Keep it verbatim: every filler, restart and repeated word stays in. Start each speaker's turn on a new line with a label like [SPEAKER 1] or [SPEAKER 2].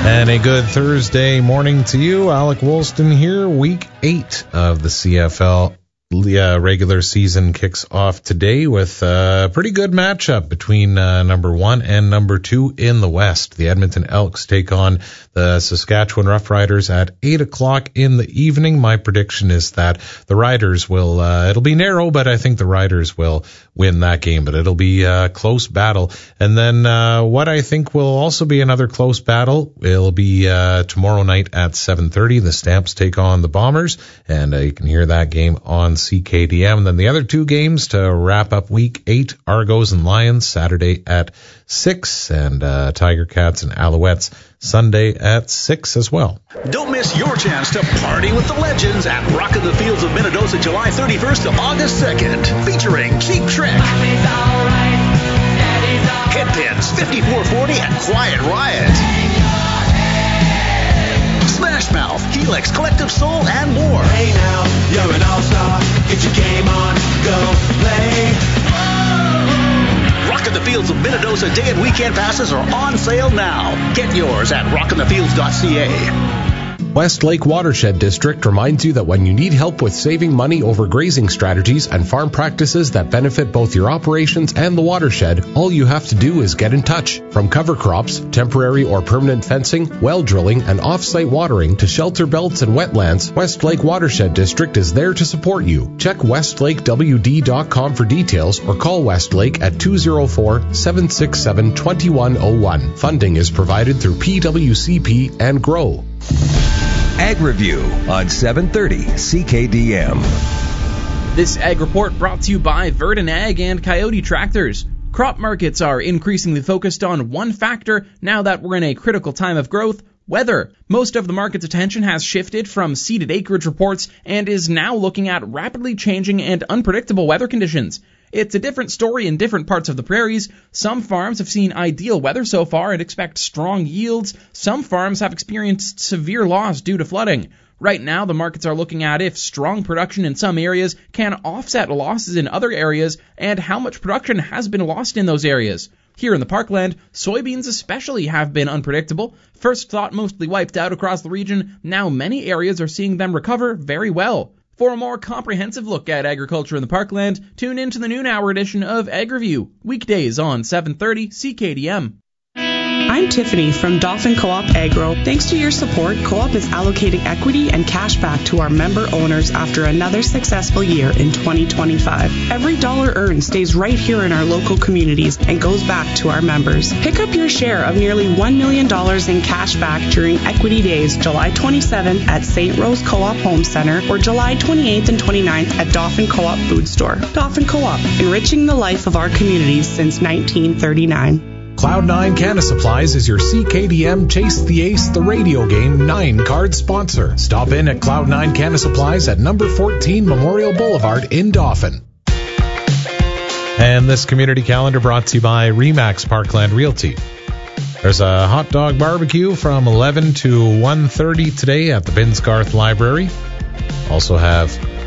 [SPEAKER 1] And a good Thursday morning to you. Alec Woolston here. Week eight of the C F L uh, regular season kicks off today with a pretty good matchup between uh, number one and number two in the West. The Edmonton Elks take on the Saskatchewan Roughriders at eight o'clock in the evening. My prediction is that the Riders will, uh, it'll be narrow, but I think the Riders will win that game, but it'll be a close battle. And then uh, what I think will also be another close battle, it'll be uh, tomorrow night at seven thirty. The Stamps take on the Bombers, and uh, you can hear that game on C K D M. And then the other two games to wrap up week eight, Argos and Lions, Saturday at six, and uh, Tiger Cats and Alouettes, Sunday at six as well.
[SPEAKER 2] Don't miss your chance to party with the legends at Rockin' the Fields of Minnedosa, July thirty-first to August second, featuring Cheap Trick, Headpins, fifty-four forty, and Quiet Riot. Smash Mouth, Helix, Collective Soul, and more.
[SPEAKER 3] Hey now, you're an all-star. Get your game on, go play.
[SPEAKER 2] Rockin' the Fields of Minnedosa day and weekend passes are on sale now. Get yours at rockin the fields dot c a.
[SPEAKER 4] Westlake Watershed District reminds you that when you need help with saving money over grazing strategies and farm practices that benefit both your operations and the watershed, all you have to do is get in touch. From cover crops, temporary or permanent fencing, well drilling, and off-site watering to shelter belts and wetlands, Westlake Watershed District is there to support you. Check westlake w d dot com for details or call Westlake at two oh four, seven six seven, two one oh one. Funding is provided through P W C P and GROW.
[SPEAKER 5] Ag Review on seven thirty C K D M.
[SPEAKER 6] This Ag Report brought to you by Verdant Ag and Coyote Tractors. Crop markets are increasingly focused on one factor now that we're in a critical time of growth: weather. Most of the market's attention has shifted from seeded acreage reports and is now looking at rapidly changing and unpredictable weather conditions. It's a different story in different parts of the prairies. Some farms have seen ideal weather so far and expect strong yields. Some farms have experienced severe loss due to flooding. Right now, the markets are looking at if strong production in some areas can offset losses in other areas and how much production has been lost in those areas. Here in the Parkland, soybeans especially have been unpredictable. First thought mostly wiped out across the region. Now many areas are seeing them recover very well. For a more comprehensive look at agriculture in the Parkland, tune in to the noon hour edition of Ag Review, weekdays on seven thirty C K D M.
[SPEAKER 7] I'm Tiffany from Dauphin Co-op Agro. Thanks to your support, Co-op is allocating equity and cash back to our member owners after another successful year in twenty twenty-five. Every dollar earned stays right here in our local communities and goes back to our members. Pick up your share of nearly one million dollars in cash back during Equity Days, July twenty-seventh at Saint Rose Co-op Home Center or July twenty-eighth and twenty-ninth at Dauphin Co-op Food Store. Dauphin Co-op, enriching the life of our communities since nineteen thirty-nine.
[SPEAKER 4] Cloud nine Canna Supplies is your C K D M Chase the Ace the radio game nine card sponsor. Stop in at Cloud nine Canna Supplies at number fourteen Memorial Boulevard in Dauphin.
[SPEAKER 1] And this community calendar brought to you by Remax Parkland Realty. There's a hot dog barbecue from eleven to one thirty today at the Binsgarth Library. Also have